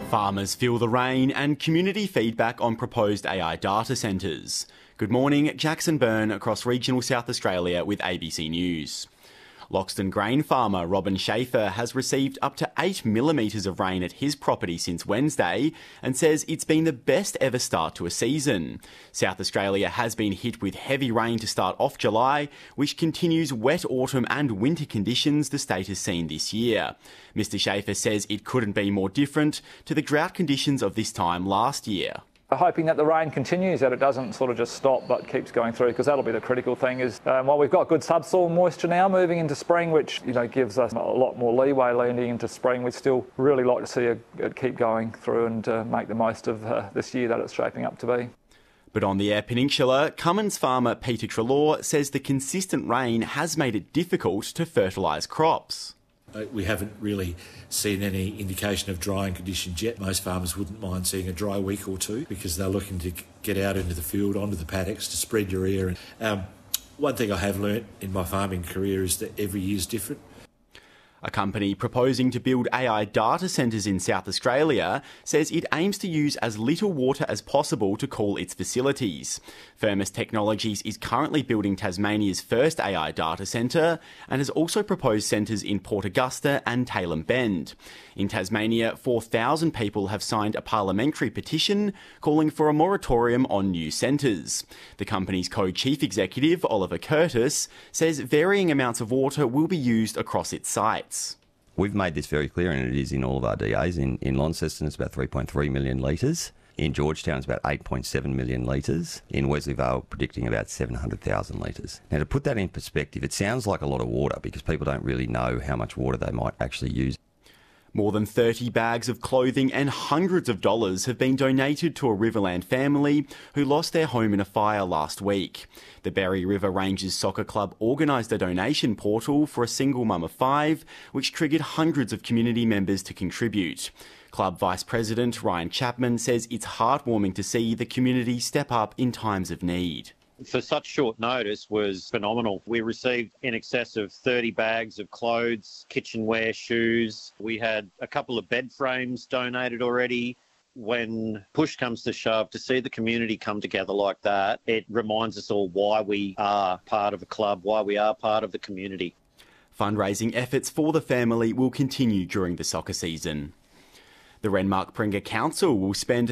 Farmers feel the rain and community feedback on proposed AI data centres. Good morning, Jackson Byrne across regional South Australia with ABC News. Loxton grain farmer Robin Schaefer has received up to 8 millimetres of rain at his property since Wednesday and says it's been the best ever start to a season. South Australia has been hit with heavy rain to start off July, which continues wet autumn and winter conditions the state has seen this year. Mr Schaefer says it couldn't be more different to the drought conditions of this time last year. Hoping that the rain continues, that it doesn't sort of just stop but keeps going through, because that'll be the critical thing. Is while we've got good subsoil moisture now moving into spring, which gives us a lot more leeway leading into spring, we'd still really like to see it keep going through and make the most of this year that it's shaping up to be. But on the Eyre Peninsula, Cummins farmer Peter Treloar says the consistent rain has made it difficult to fertilise crops. We haven't really seen any indication of drying conditions yet. Most farmers wouldn't mind seeing a dry week or two because they're looking to get out into the field, onto the paddocks to spread urea. One thing I have learnt in my farming career is that every year is different. A company proposing to build AI data centres in South Australia says it aims to use as little water as possible to cool its facilities. Firmus Technologies is currently building Tasmania's first AI data centre and has also proposed centres in Port Augusta and Tailem Bend. In Tasmania, 4,000 people have signed a parliamentary petition calling for a moratorium on new centres. The company's co-chief executive, Oliver Curtis, says varying amounts of water will be used across its site. We've made this very clear, and it is in all of our DAs. In Launceston, it's about 3.3 million litres. In Georgetown, it's about 8.7 million litres. In Wesleyvale, predicting about 700,000 litres. Now, to put that in perspective, it sounds like a lot of water because people don't really know how much water they might actually use. More than 30 bags of clothing and hundreds of dollars have been donated to a Riverland family who lost their home in a fire last week. The Berry River Rangers Soccer Club organised a donation portal for a single mum of 5, which triggered hundreds of community members to contribute. Club Vice President Ryan Chapman says it's heartwarming to see the community step up in times of need. For such short notice was phenomenal. We received in excess of 30 bags of clothes, kitchenware, shoes. We had a couple of bed frames donated already. When push comes to shove, to see the community come together like that, it reminds us all why we are part of a club, why we are part of the community. Fundraising efforts for the family will continue during the soccer season. The Renmark-Pringa Council will spend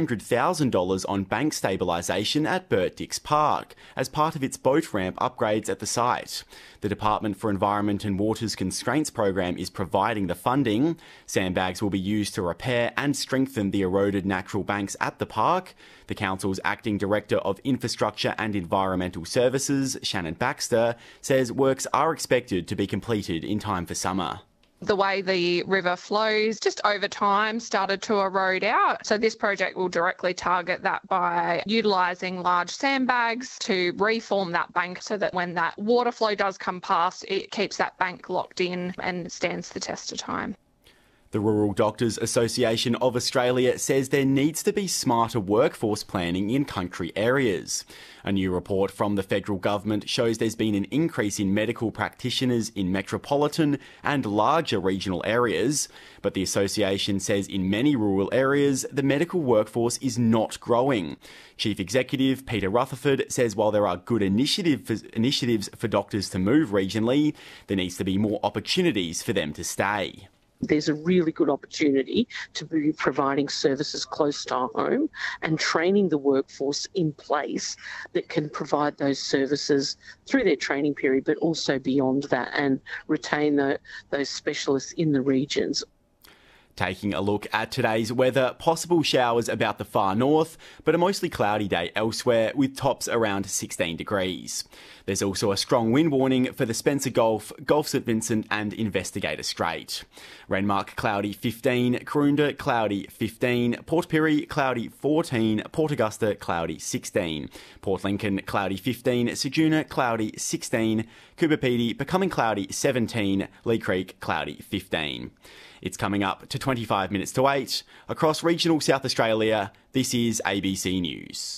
$300,000 on bank stabilisation at Burt Dix Park as part of its boat ramp upgrades at the site. The Department for Environment and Water's Constraints program is providing the funding. Sandbags will be used to repair and strengthen the eroded natural banks at the park. The council's Acting Director of Infrastructure and Environmental Services, Shannon Baxter, says works are expected to be completed in time for summer. The way the river flows just over time started to erode out. So this project will directly target that by utilising large sandbags to reform that bank so that when that water flow does come past, it keeps that bank locked in and stands the test of time. The Rural Doctors Association of Australia says there needs to be smarter workforce planning in country areas. A new report from the federal government shows there's been an increase in medical practitioners in metropolitan and larger regional areas, but the association says in many rural areas the medical workforce is not growing. Chief Executive Peter Rutherford says while there are good initiatives for doctors to move regionally, there needs to be more opportunities for them to stay. There's a really good opportunity to be providing services close to home and training the workforce in place that can provide those services through their training period, but also beyond that, and retain those specialists in the regions. Taking a look at today's weather, possible showers about the far north, but a mostly cloudy day elsewhere with tops around 16 degrees. There's also a strong wind warning for the Spencer Gulf, Gulf St Vincent and Investigator Strait. Renmark cloudy 15, Karoonda cloudy 15, Port Pirie cloudy 14, Port Augusta cloudy 16, Port Lincoln cloudy 15, Ceduna cloudy 16, Coober Pedy becoming cloudy 17, Lee Creek cloudy 15. It's coming up to 25 minutes to 8. Across regional South Australia, this is ABC News.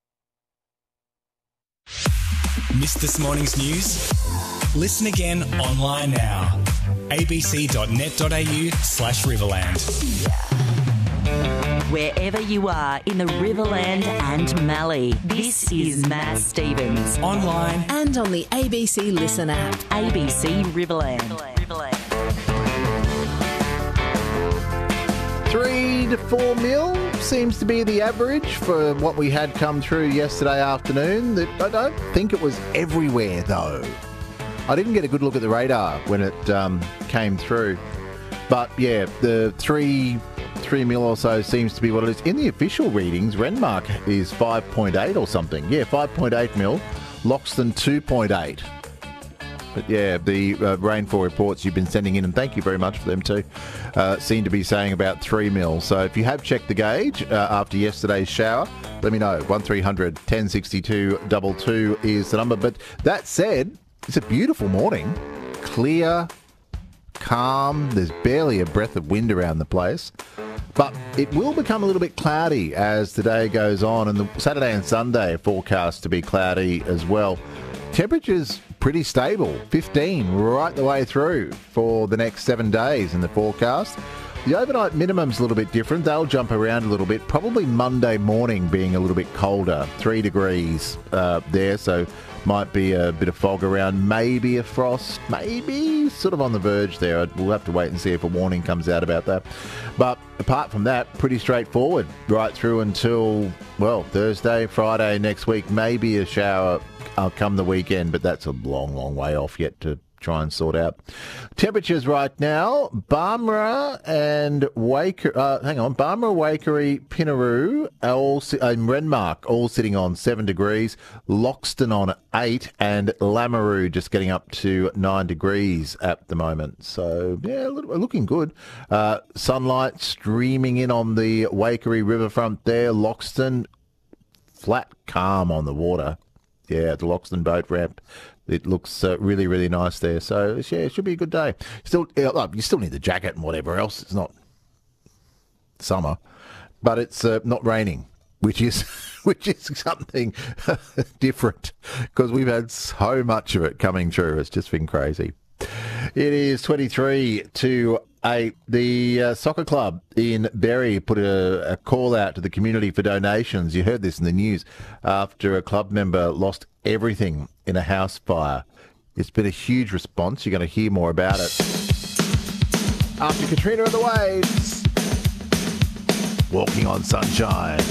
Missed this morning's news? Listen again online now. abc.net.au/Riverland. wherever you are in the Riverland and Mallee. This is Matt Stevens. Online and on the ABC Listen app. ABC Riverland. 3 to 4 mil seems to be the average for what we had come through yesterday afternoon. I don't think it was everywhere, though. I didn't get a good look at the radar when it came through. But, yeah, the 3 mil or so seems to be what it is. In the official readings, Renmark is 5.8 or something. Yeah, 5.8 mil. Loxton 2.8. But yeah, the rainfall reports you've been sending in, and thank you very much for them too, seem to be saying about 3 mil. So if you have checked the gauge after yesterday's shower, let me know. 1300 1062 22 is the number. But that said, it's a beautiful morning. Clear, calm. There's barely a breath of wind around the place. But it will become a little bit cloudy as the day goes on, and the Saturday and Sunday are forecast to be cloudy as well. Temperatures pretty stable, 15 right the way through for the next 7 days in the forecast. The overnight minimum's a little bit different. They'll jump around a little bit, probably Monday morning being a little bit colder, 3 degrees there, so might be a bit of fog around, maybe a frost, maybe sort of on the verge there. We'll have to wait and see if a warning comes out about that. But apart from that, pretty straightforward right through until, well, Thursday, Friday next week, maybe a shower come the weekend, but that's a long, long way off yet to try and sort out. Temperatures right now, Barmera and Barmera, Waikerie, Pinaroo, and Renmark all sitting on 7 degrees, Loxton on 8, and Lameroo just getting up to 9 degrees at the moment. So, yeah, looking good. Sunlight streaming in on the Waikerie riverfront there, Loxton, flat calm on the water. Yeah, the Loxton boat ramp. It looks really, really nice there. So, yeah, it should be a good day. You still need the jacket and whatever else. It's not summer, but it's not raining, which is something different because we've had so much of it coming through. It's just been crazy. It is 23 to 8. The soccer club in Berry put a call out to the community for donations. You heard this in the news after a club member lost everything in a house fire. It's been a huge response. You're going to hear more about it after Katrina and the Waves. Walking on Sunshine.